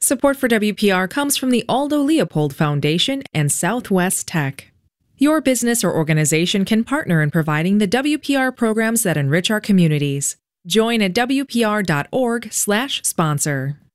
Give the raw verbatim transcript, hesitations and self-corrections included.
Support for W P R comes from the Aldo Leopold Foundation and Southwest Tech. Your business or organization can partner in providing the W P R programs that enrich our communities. Join at W P R dot org slash sponsor.